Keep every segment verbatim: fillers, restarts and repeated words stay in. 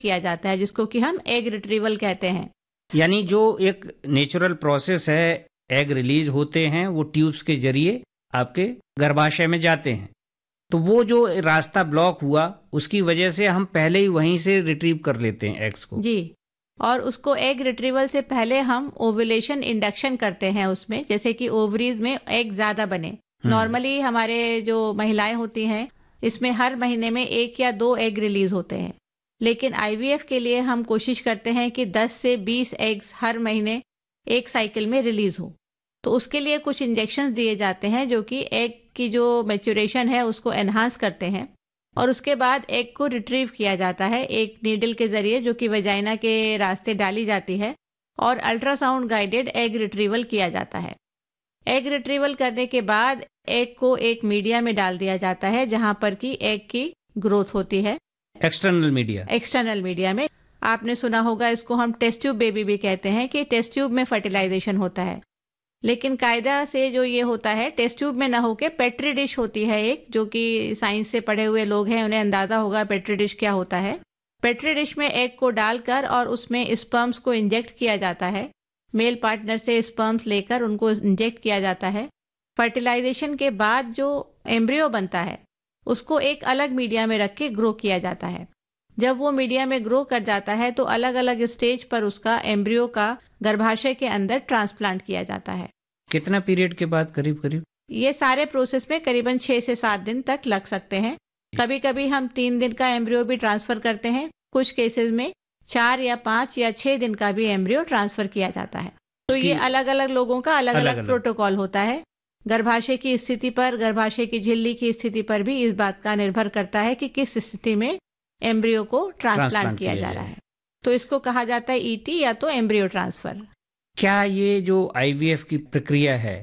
किया जाता है, जिसको कि हम एग रिट्रीवल कहते हैं। यानी जो एक नेचुरल प्रोसेस है, एग रिलीज होते हैं, वो ट्यूब्स के जरिए आपके गर्भाशय में जाते हैं, तो वो जो रास्ता ब्लॉक हुआ उसकी वजह से हम पहले ही वहीं से रिट्रीव कर लेते हैं एग्स को। जी, और उसको एग रिट्रीवल से पहले हम ओव्यूलेशन इंडक्शन करते हैं उसमें, जैसे कि ओवरीज में एग ज्यादा बने। नॉर्मली हमारे जो महिलाएं होती हैं इसमें हर महीने में एक या दो एग रिलीज होते हैं, लेकिन आईवीएफ के लिए हम कोशिश करते हैं कि दस से बीस एग्स हर महीने एक साइकिल में रिलीज हो। तो उसके लिए कुछ इंजेक्शन दिए जाते हैं जो कि एग की जो मैच्योरेशन है उसको एनहांस करते हैं, और उसके बाद एग को रिट्रीव किया जाता है एक नीडल के जरिए जो कि वजाइना के रास्ते डाली जाती है, और अल्ट्रासाउंड गाइडेड एग रिट्रीवल किया जाता है। एग रिट्रीवल करने के बाद एग को एक मीडिया में डाल दिया जाता है जहां पर कि एग की ग्रोथ होती है। एक्सटर्नल मीडिया एक्सटर्नल मीडिया में आपने सुना होगा, इसको हम टेस्ट ट्यूब बेबी भी कहते हैं कि टेस्ट ट्यूब में फर्टिलाइजेशन होता है, लेकिन कायदा से जो ये होता है टेस्ट ट्यूब में ना होके पेट्री डिश होती है एक, जो कि साइंस से पढ़े हुए लोग हैं उन्हें अंदाजा होगा पेट्री डिश क्या होता है। पेट्री डिश में एग को डालकर और उसमें स्पर्म्स को इंजेक्ट किया जाता है, मेल पार्टनर से स्पर्म्स लेकर उनको इंजेक्ट किया जाता है। फर्टिलाइजेशन के बाद जो एम्ब्रियो बनता है उसको एक अलग मीडिया में रख के ग्रो किया जाता है। जब वो मीडिया में ग्रो कर जाता है तो अलग अलग स्टेज पर उसका एम्ब्रियो का गर्भाशय के अंदर ट्रांसप्लांट किया जाता है। कितना पीरियड के बाद करीब करीब? ये सारे प्रोसेस में करीबन छह से सात दिन तक लग सकते हैं। कभी कभी हम तीन दिन का एम्ब्रियो भी ट्रांसफर करते हैं, कुछ केसेस में चार या पाँच या छह दिन का भी एम्ब्रियो ट्रांसफर किया जाता है। तो ये अलग अलग लोगों का अलग अलग, अलग प्रोटोकॉल होता है। गर्भाशय की स्थिति पर, गर्भाशय की झिल्ली की स्थिति पर भी इस बात का निर्भर करता है कि किस स्थिति में एम्ब्रियो को ट्रांसप्लांट किया जा रहा है। तो इसको कहा जाता है ईटी या तो एम्ब्रियो ट्रांसफर। क्या ये जो आईवीएफ की प्रक्रिया है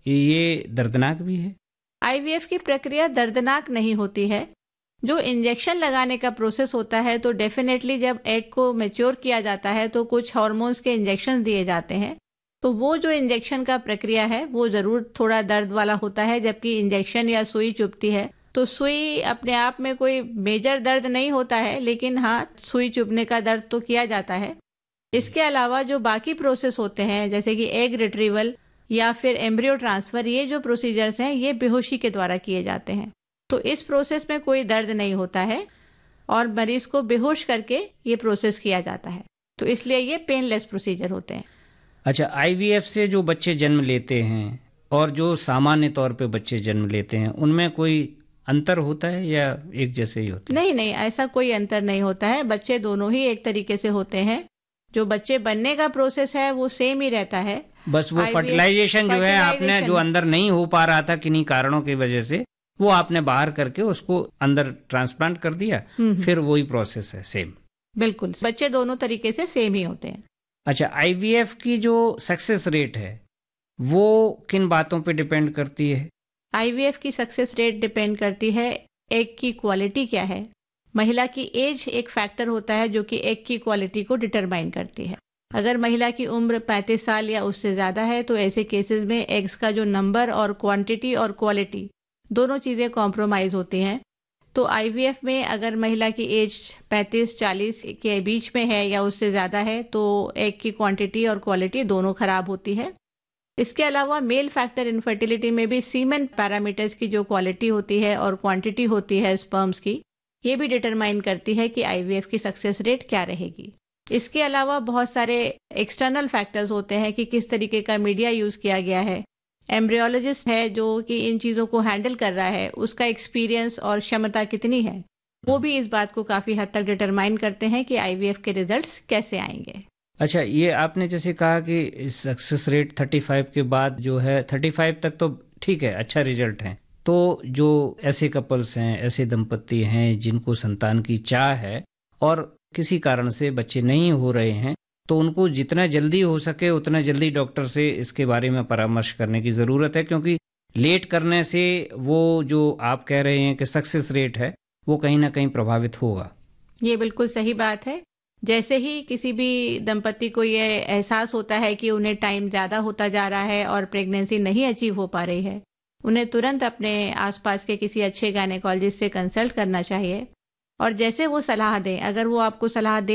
ये दर्दनाक भी है? आईवीएफ की प्रक्रिया दर्दनाक नहीं होती है। जो इंजेक्शन लगाने का प्रोसेस होता है तो डेफिनेटली जब एग को मैच्योर किया जाता है तो कुछ हार्मोन्स के इंजेक्शन दिए जाते हैं, तो वो जो इंजेक्शन का प्रक्रिया है वो जरूर थोड़ा दर्द वाला होता है। जबकि इंजेक्शन या सुई चुभती है तो सुई अपने आप में कोई मेजर दर्द नहीं होता है, लेकिन हाँ सुई चुभने का दर्द तो किया जाता है। इसके अलावा जो बाकी प्रोसेस होते हैं जैसे कि एग रिट्रीवल या फिर एम्ब्रियो ट्रांसफर, ये जो प्रोसीजर्स हैं ये बेहोशी के द्वारा किए जाते हैं। तो इस प्रोसेस में कोई दर्द नहीं होता है और मरीज को बेहोश करके ये प्रोसेस किया जाता है, तो इसलिए ये पेनलेस प्रोसीजर होते हैं। अच्छा, आईवीएफ से जो बच्चे जन्म लेते हैं और जो सामान्य तौर पे बच्चे जन्म लेते हैं उनमें कोई अंतर होता है या एक जैसे ही होते हैं? नहीं नहीं, ऐसा कोई अंतर नहीं होता है। बच्चे दोनों ही एक तरीके से होते हैं। जो बच्चे बनने का प्रोसेस है वो सेम ही रहता है, बस वो फर्टिलाइजेशन जो है आपने जो अंदर नहीं हो पा रहा था किन्हीं कारणों की वजह से, वो आपने बाहर करके उसको अंदर ट्रांसप्लांट कर दिया, फिर वही प्रोसेस है सेम। बिल्कुल, बच्चे दोनों तरीके से सेम ही होते हैं। अच्छा, आईवीएफ की जो सक्सेस रेट है वो किन बातों पे डिपेंड करती है? आईवीएफ की सक्सेस रेट डिपेंड करती है एग की क्वालिटी क्या है। महिला की एज एक फैक्टर होता है जो कि एग की क्वालिटी को डिटरमाइन करती है। अगर महिला की उम्र पैंतीस साल या उससे ज्यादा है तो ऐसे केसेस में एग्स का जो नंबर और क्वांटिटी और क्वालिटी दोनों चीजें कॉम्प्रोमाइज होती हैं। तो आईवीएफ में अगर महिला की एज पैंतीस चालीस के बीच में है या उससे ज्यादा है तो एग की क्वांटिटी और क्वालिटी दोनों खराब होती है। इसके अलावा मेल फैक्टर इनफर्टिलिटी में भी सीमेन पैरामीटर्स की जो क्वालिटी होती है और क्वांटिटी होती है स्पर्म्स की, ये भी डिटरमाइन करती है कि आईवीएफ की सक्सेस रेट क्या रहेगी। इसके अलावा बहुत सारे एक्सटर्नल फैक्टर्स होते हैं कि किस तरीके का मीडिया यूज किया गया है, एम्ब्रियोलॉजिस्ट है जो कि इन चीजों को हैंडल कर रहा है उसका एक्सपीरियंस और क्षमता कितनी है, वो भी इस बात को काफी हद तक डिटरमाइन करते हैं कि आईवीएफ के रिजल्ट्स कैसे आएंगे। अच्छा, ये आपने जैसे कहा कि सक्सेस रेट पैंतीस के बाद जो है पैंतीस तक तो ठीक है, अच्छा रिजल्ट है। तो जो ऐसे कपल्स हैं, ऐसे दंपति हैं जिनको संतान की चाह है और किसी कारण से बच्चे नहीं हो रहे हैं, तो उनको जितना जल्दी हो सके उतना जल्दी डॉक्टर से इसके बारे में परामर्श करने की ज़रूरत है, क्योंकि लेट करने से वो जो आप कह रहे हैं कि सक्सेस रेट है वो कहीं ना कहीं प्रभावित होगा। ये बिल्कुल सही बात है। जैसे ही किसी भी दंपति को ये एहसास होता है कि उन्हें टाइम ज़्यादा होता जा रहा है और प्रेगनेंसी नहीं अचीव हो पा रही है, उन्हें तुरंत अपने आसपास के किसी अच्छे गायनेकोलॉजिस्ट से कंसल्ट करना चाहिए। और जैसे वो सलाह दें, अगर वो आपको सलाह दे